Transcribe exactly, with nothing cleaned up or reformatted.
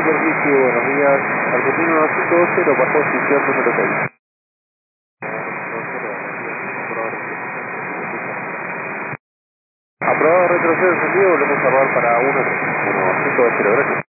superficie, buenos días. Argentino cinco dos cero, bajo posición número seis. Aprobado retroceso encendido, volvemos a rodar para uno cinco dos cero, gracias.